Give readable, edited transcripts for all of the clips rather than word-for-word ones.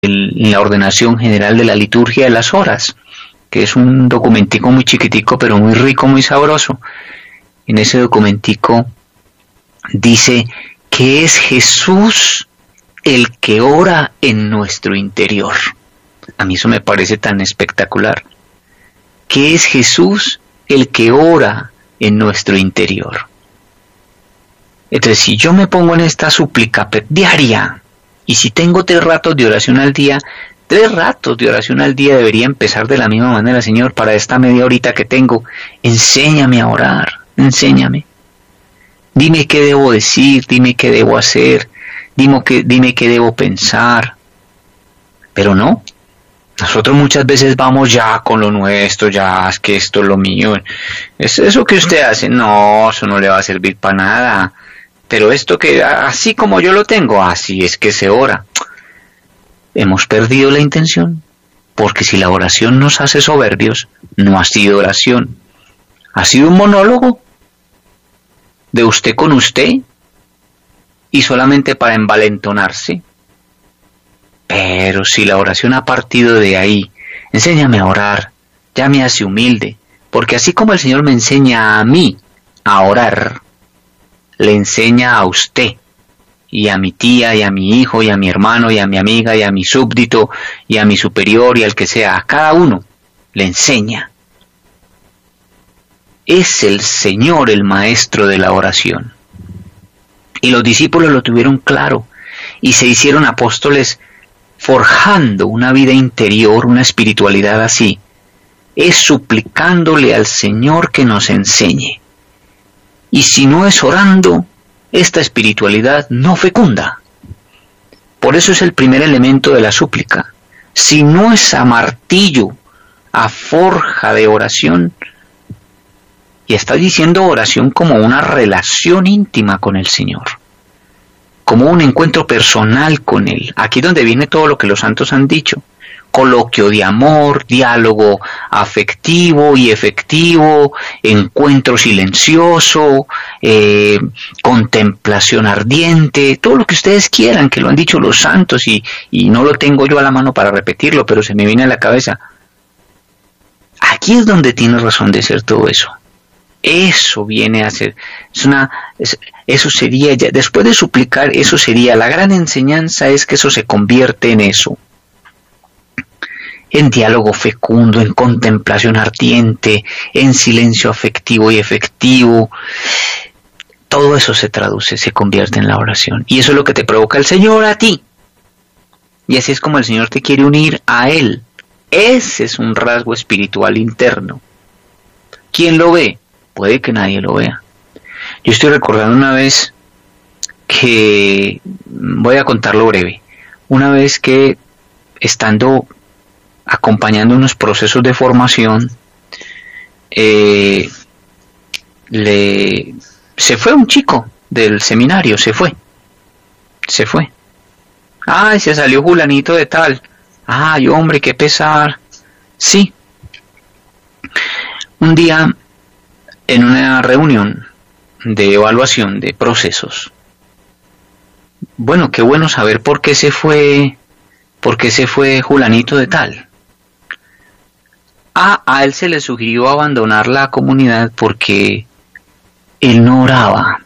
en la ordenación general de la liturgia de las horas, que es un documentico muy chiquitico, pero muy rico, muy sabroso. En ese documentico dice que es Jesús el que ora en nuestro interior. A mí eso me parece tan espectacular. Que es Jesús el que ora en nuestro interior. Entonces, si yo me pongo en esta súplica diaria, y si tengo 3 ratos de oración al día, 3 ratos de oración al día debería empezar de la misma manera. Señor, para esta media horita que tengo, enséñame a orar, enséñame. Dime qué debo decir, dime qué debo hacer, dime qué debo pensar. Pero no, nosotros muchas veces vamos ya con lo nuestro, ya es que esto es lo mío. Eso que usted hace, no, eso no le va a servir para nada. Pero esto que, así como yo lo tengo, así es que se ora. Hemos perdido la intención, porque si la oración nos hace soberbios, no ha sido oración. Ha sido un monólogo de usted con usted y solamente para envalentonarse. Pero si la oración ha partido de ahí, enséñame a orar, ya me hace humilde, porque así como el Señor me enseña a mí a orar, le enseña a usted y a mi tía y a mi hijo y a mi hermano y a mi amiga y a mi súbdito y a mi superior y al que sea, a cada uno le enseña. Es el Señor el maestro de la oración. Y los discípulos lo tuvieron claro y se hicieron apóstoles forjando una vida interior, una espiritualidad así. Es suplicándole al Señor que nos enseñe. Y si no es orando, esta espiritualidad no fecunda. Por eso es el primer elemento de la súplica. Si no es a martillo, a forja de oración, y está diciendo oración como una relación íntima con el Señor, como un encuentro personal con Él. Aquí es donde viene todo lo que los santos han dicho. Coloquio de amor, diálogo afectivo y efectivo, encuentro silencioso, contemplación ardiente, todo lo que ustedes quieran, que lo han dicho los santos y no lo tengo yo a la mano para repetirlo, pero se me viene a la cabeza. Aquí es donde tiene razón de ser todo eso. Eso viene a ser, eso sería, ya, después de suplicar, eso sería, la gran enseñanza es que eso se convierte en eso. En diálogo fecundo, en contemplación ardiente, en silencio afectivo y efectivo. Todo eso se traduce, se convierte en la oración. Y eso es lo que te provoca el Señor a ti. Y así es como el Señor te quiere unir a Él. Ese es un rasgo espiritual interno. ¿Quién lo ve? Puede que nadie lo vea. Yo estoy recordando una vez que, voy a contarlo breve, una vez que estando acompañando unos procesos de formación, se fue un chico del seminario, se fue. Ay, se salió fulanito de tal. Ay, hombre, qué pesar. Sí. Un día, en una reunión de evaluación de procesos, bueno, qué bueno saber por qué se fue fulanito de tal. A él se le sugirió abandonar la comunidad porque él no oraba.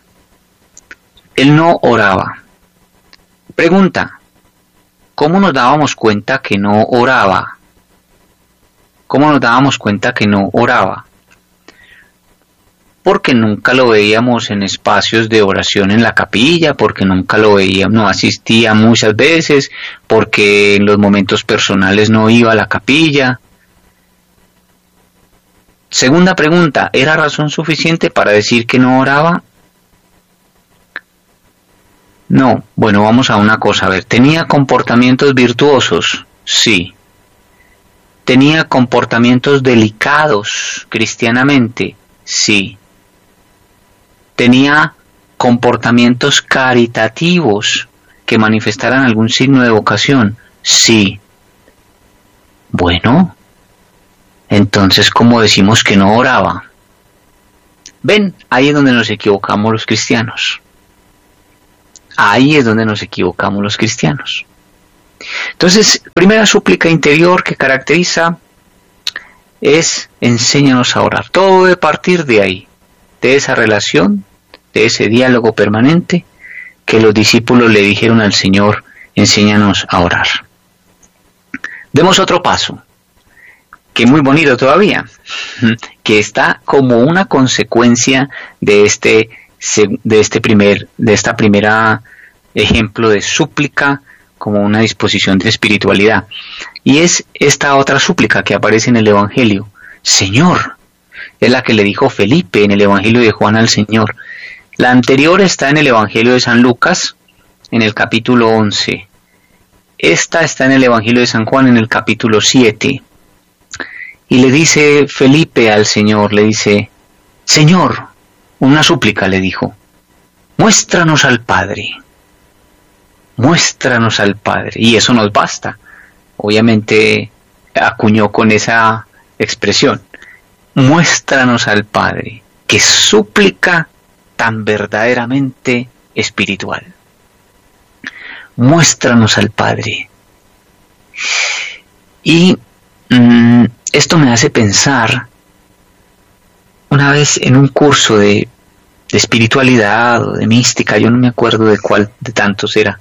Pregunta, ¿cómo nos dábamos cuenta que no oraba? Porque nunca lo veíamos en espacios de oración en la capilla, porque nunca lo veíamos, no asistía muchas veces, porque en los momentos personales no iba a la capilla. Segunda pregunta, ¿era razón suficiente para decir que no oraba? No, bueno, vamos a una cosa, a ver, ¿tenía comportamientos virtuosos? Sí. ¿Tenía comportamientos delicados cristianamente? Sí. ¿Tenía comportamientos caritativos que manifestaran algún signo de vocación? Sí. Bueno, entonces, ¿cómo decimos que no oraba? Ven, ahí es donde nos equivocamos los cristianos. Entonces, primera súplica interior que caracteriza es enséñanos a orar. Todo debe partir de ahí, de esa relación, de ese diálogo permanente que los discípulos le dijeron al Señor, enséñanos a orar. Demos otro paso, que es muy bonito todavía, que está como una consecuencia de esta primera ejemplo de súplica como una disposición de espiritualidad. Y es esta otra súplica que aparece en el Evangelio. Señor, es la que le dijo Felipe en el Evangelio de Juan al Señor. La anterior está en el Evangelio de San Lucas, en el capítulo 11. Esta está en el Evangelio de San Juan, en el capítulo 7. Y le dice Felipe al Señor, le dice, Señor, una súplica le dijo, muéstranos al Padre. Muéstranos al Padre. Y eso nos basta. Obviamente acuñó con esa expresión. Muéstranos al Padre. Qué súplica tan verdaderamente espiritual. Muéstranos al Padre. Y esto me hace pensar, una vez en un curso de espiritualidad o de mística, yo no me acuerdo de cuál de tantos era,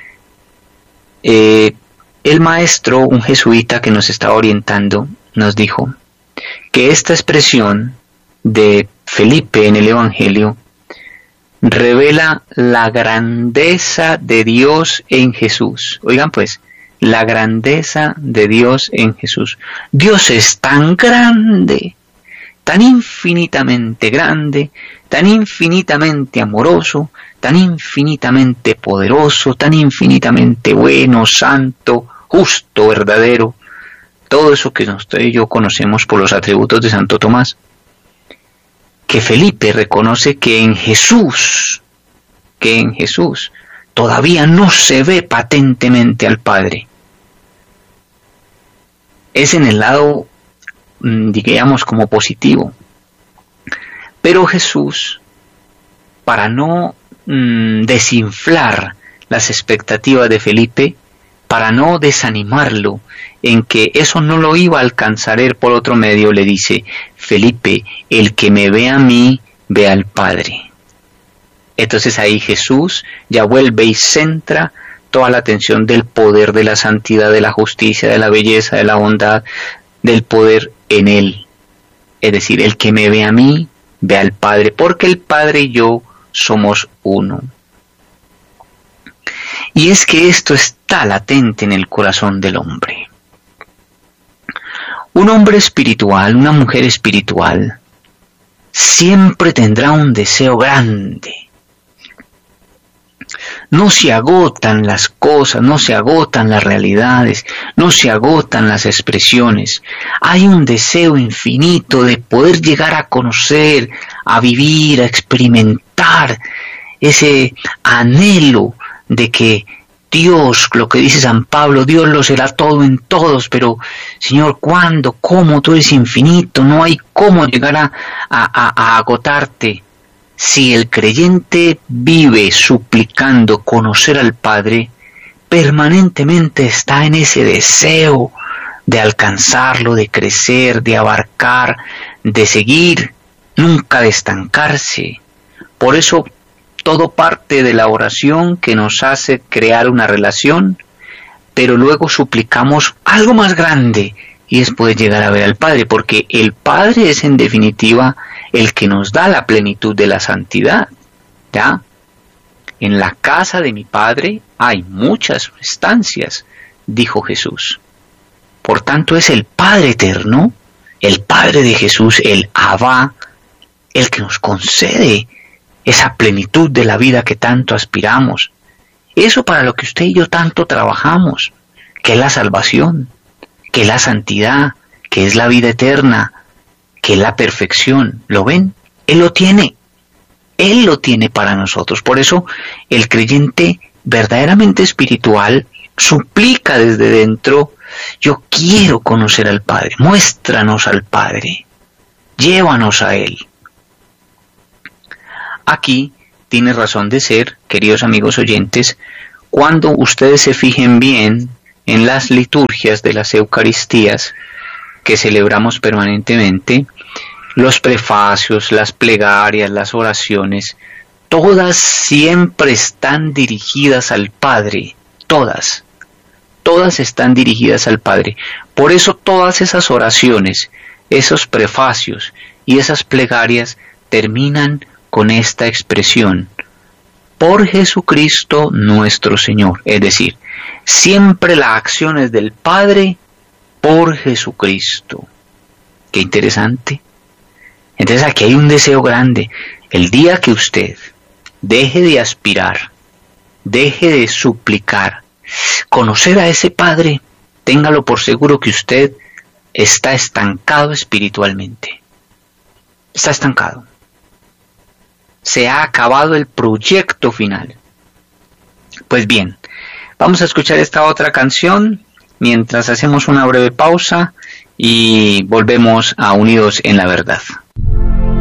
el maestro, un jesuita que nos estaba orientando, nos dijo que esta expresión de Felipe en el Evangelio revela la grandeza de Dios en Jesús. Oigan pues, la grandeza de Dios en Jesús. Dios es tan grande, tan infinitamente grande, tan infinitamente amoroso, tan infinitamente poderoso, tan infinitamente bueno, santo, justo, verdadero. Todo eso que usted y yo conocemos por los atributos de Santo Tomás. Que Felipe reconoce que en Jesús todavía no se ve patentemente al Padre. Es en el lado, digamos, como positivo. Pero Jesús, para no desinflar las expectativas de Felipe, para no desanimarlo en que eso no lo iba a alcanzar él por otro medio, le dice, Felipe, el que me ve a mí, ve al Padre. Entonces ahí Jesús ya vuelve y centra toda la atención del poder, de la santidad, de la justicia, de la belleza, de la bondad, del poder en él. Es decir, el que me ve a mí, ve al Padre, porque el Padre y yo somos uno. Y es que esto está latente en el corazón del hombre. Un hombre espiritual, una mujer espiritual, siempre tendrá un deseo grande. No se agotan las cosas, no se agotan las realidades, no se agotan las expresiones. Hay un deseo infinito de poder llegar a conocer, a vivir, a experimentar ese anhelo de que Dios, lo que dice San Pablo, Dios lo será todo en todos, pero Señor, ¿cuándo? ¿Cómo? Tú eres infinito, no hay cómo llegar a agotarte. Si el creyente vive suplicando conocer al Padre, permanentemente está en ese deseo de alcanzarlo, de crecer, de abarcar, de seguir, nunca de estancarse. Por eso todo parte de la oración que nos hace crear una relación, pero luego suplicamos algo más grande y es poder llegar a ver al Padre, porque el Padre es en definitiva el que nos da la plenitud de la santidad. ¿Ya? En la casa de mi Padre hay muchas estancias, dijo Jesús. Por tanto es el Padre eterno, el Padre de Jesús, el Abba, el que nos concede esa plenitud de la vida que tanto aspiramos. Eso para lo que usted y yo tanto trabajamos, que es la salvación, que es la santidad, que es la vida eterna, que es la perfección. ¿Lo ven? Él lo tiene. Él lo tiene para nosotros. Por eso el creyente verdaderamente espiritual suplica desde dentro, yo quiero conocer al Padre, muéstranos al Padre, llévanos a Él. Aquí tiene razón de ser, queridos amigos oyentes, cuando ustedes se fijen bien en las liturgias de las Eucaristías que celebramos permanentemente, los prefacios, las plegarias, las oraciones, todas siempre están dirigidas al Padre, todas están dirigidas al Padre. Por eso todas esas oraciones, esos prefacios y esas plegarias terminan con esta expresión: por Jesucristo nuestro Señor. Es decir, siempre la acción es del Padre por Jesucristo. Qué interesante. Entonces aquí hay un deseo grande. El día que usted deje de aspirar, deje de suplicar, conocer a ese Padre, téngalo por seguro que usted está estancado espiritualmente. Está estancado. Se ha acabado el proyecto final. Pues bien, vamos a escuchar esta otra canción mientras hacemos una breve pausa y volvemos a Unidos en la Verdad.